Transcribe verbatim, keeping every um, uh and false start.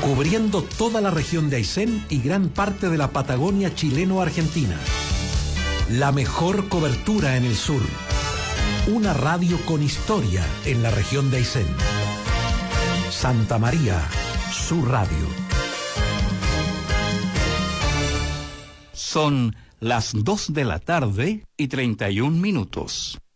Cubriendo toda la región de Aysén y gran parte de la Patagonia chileno-argentina. La mejor cobertura en el sur. Una radio con historia en la región de Aysén. Santa María, su radio. Son las dos de la tarde y treinta y un minutos.